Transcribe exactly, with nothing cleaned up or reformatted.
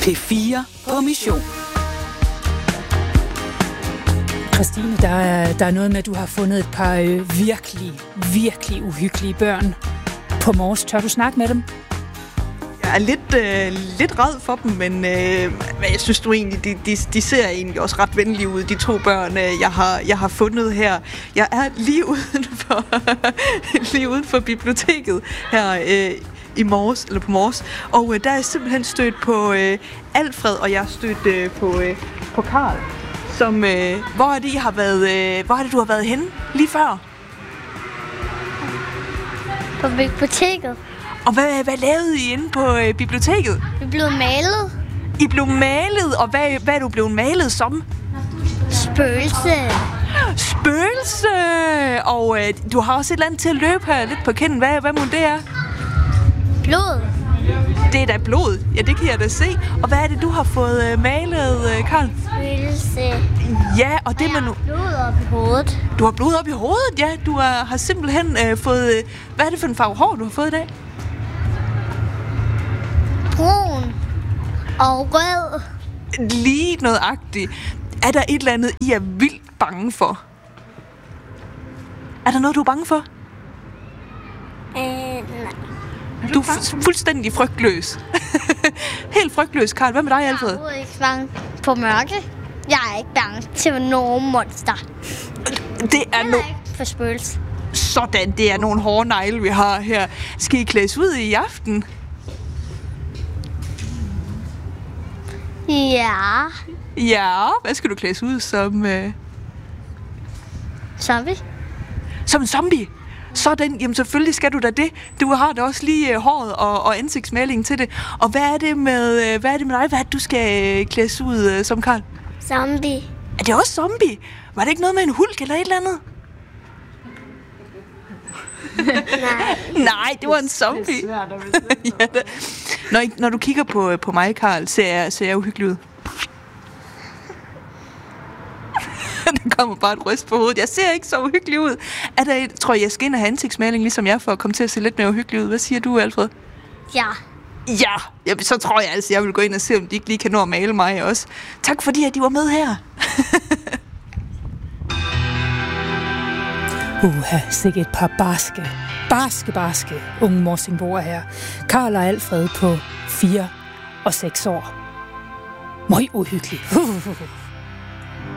P fire på mission. Christine, der er, der er noget med, at du har fundet et par øh, virkelig, virkelig uhyggelige børn på Mors. Tør du snakke med dem? Jeg er lidt, øh, lidt ræd for dem, men øh, jeg synes du egentlig, de, de, de ser egentlig også ret venlige ud, de to børn, øh, jeg, har, jeg har fundet her. Jeg er lige uden for, lige uden for biblioteket her øh, i Mors, eller på Mors, og øh, der er jeg simpelthen stødt på øh, Alfred, og jeg er stødt øh, på, øh, på Karl, som, øh, hvor er det, I har været, øh, hvor er det, du har været henne lige før? På biblioteket. Og hvad, hvad lavede I inde på øh, biblioteket? Vi blev malet. I blev malet, og hvad, hvad er du blevet malet som? Spøgelse. Spøgelse! Og øh, du har også et eller andet til at løbe her lidt på kinden. Hvad, hvad må det er? Blod. Det er da blod. Ja, det kan jeg da se. Og hvad er det, du har fået øh, malet, øh, Karl? Spøgelse. Ja, og det og med nu... blod op i hovedet. Du har blod op i hovedet, ja. Du er, har simpelthen øh, fået... Øh, hvad er det for en farve hår, du har fået i dag? Brun. Og rød. Lige noget-agtigt. Er der et eller andet, I er vildt bange for? Er der noget, du er bange for? Øh, nej. Du er fu- fuldstændig frygtløs. Helt frygtløs, Karl. Hvad med dig, Alfred? Jeg er ikke bange på mørke. Jeg er ikke bange til nogen monster. Det er Jeg no- er ikke for spøgelse. Sådan, det er nogle hårde negle, vi har her. Skal I klædes ud i aften? Ja. Ja, hvad skal du klædes ud som? Øh... Zombie. Som en zombie? Sådan, jamen selvfølgelig skal du da det. Du har da også lige øh, håret og, og ansigtsmalingen til det. Og hvad er det med, øh, hvad er det med dig? Hvad er det, du skal øh, klædes ud øh, som, Karl? Zombie. Er det også zombie? Var det ikke noget med en hulk eller et eller andet? Nej. Nej, det var en zombie. Det er svært at ja, det. Når, I, når du kigger på, på mig, Karl, ser jeg, ser jeg uhyggelig ud. Der kommer bare et ryst på hovedet. Jeg ser ikke så uhyggelig ud. Er der et, tror jeg, jeg skal ind og have ansigtsmaling, ligesom jeg, for at komme til at se lidt mere uhyggelig ud. Hvad siger du, Alfred? Ja. Ja, ja, så tror jeg altså, jeg vil gå ind og se, om de ikke lige kan nå at male mig også. Tak fordi, at de var med her. Uha, sikke et par barske, barske, barske unge morsingboer her. Karl og Alfred på fire og seks år. Møj uhyggeligt.